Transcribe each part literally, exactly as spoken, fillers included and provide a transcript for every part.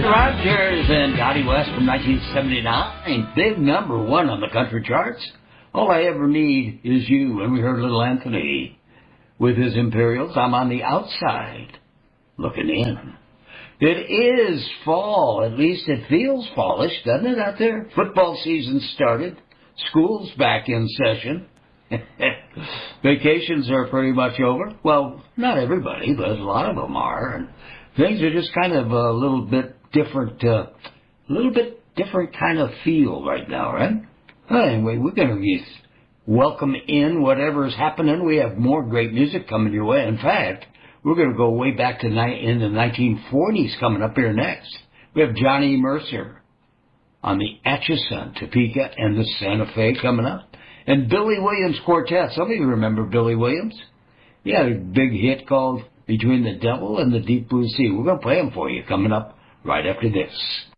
Rogers and Dottie West from nineteen seventy-nine. Big number one on the country charts. All I Ever Need Is You. And we heard Little Anthony with his Imperials. I'm on the outside looking in. It is fall. At least it feels fallish, doesn't it, out there? Football season started. School's back in session. Vacations are pretty much over. Well, not everybody, but a lot of them are. And things are just kind of a little bit different, a uh, little bit different kind of feel right now, right? Well, anyway, we're going to welcome in whatever's happening. We have more great music coming your way. In fact, we're going to go way back to ni- in the nineteen forties coming up here next. We have Johnny Mercer on the Atchison, Topeka, and the Santa Fe coming up. And Billy Williams Quartet. Some of you remember Billy Williams. He had a big hit called Between the Devil and the Deep Blue Sea. We're going to play them for you coming up right after this.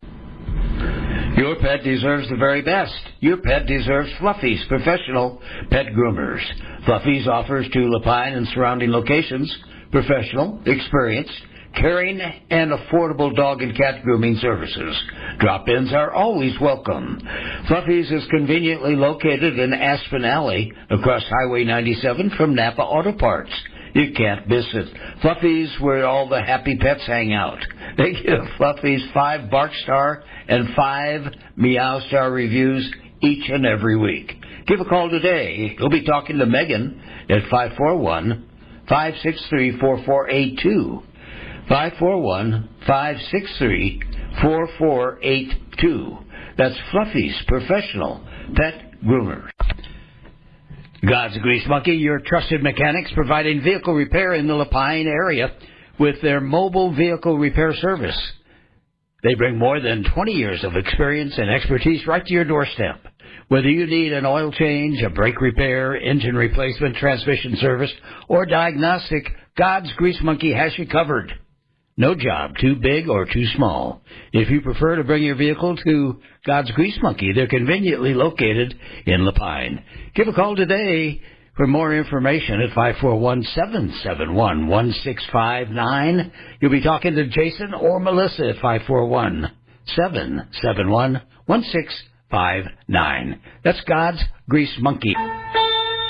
Your pet deserves the very best. Your pet deserves Fluffy's professional pet groomers. Fluffy's offers to Lapine and surrounding locations professional, experienced, caring, and affordable dog and cat grooming services. Drop-ins are always welcome. Fluffy's is conveniently located in Aspen Alley across Highway ninety-seven from Napa Auto Parts. You can't miss it. Fluffy's, where all the happy pets hang out. They give Fluffy's five Bark Star and five Meow Star reviews each and every week. Give a call today. You'll be talking to Megan at five four one, five six three, four four eight two. five four one, five six three, four four eight two. That's Fluffy's professional pet groomer. God's Grease Monkey, your trusted mechanics providing vehicle repair in the Lapine area with their mobile vehicle repair service. They bring more than twenty years of experience and expertise right to your doorstep. Whether you need an oil change, a brake repair, engine replacement, transmission service, or diagnostic, God's Grease Monkey has you covered. No job too big or too small. If you prefer to bring your vehicle to God's Grease Monkey, they're conveniently located in Lapine. Give a call today for more information at five four one, seven seven one, one six five nine. You'll be talking to Jason or Melissa at five four one, seven seven one, one six five nine. That's God's Grease Monkey.